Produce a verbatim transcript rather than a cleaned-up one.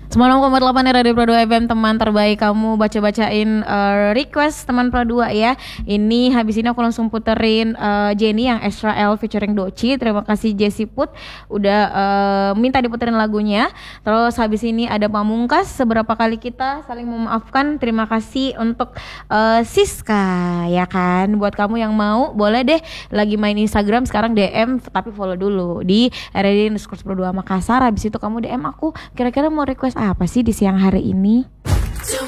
sembilan puluh enam koma delapan Radio Pro dua F M, teman terbaik kamu, baca-bacain uh, request teman Pro dua ya. Ini habis ini aku langsung puterin uh, Jenny yang Extra L featuring Doci. Terima kasih Jessie Put udah uh, minta diputerin lagunya. Terus habis ini ada Pamungkas, seberapa kali kita saling memaafkan. Terima kasih untuk uh, Siska ya kan. Buat kamu yang mau boleh deh lagi main Instagram sekarang D M, tapi follow dulu di R D underscore Pro dua Makassar. Habis itu kamu D M aku kira-kira mau request apa sih di siang hari ini?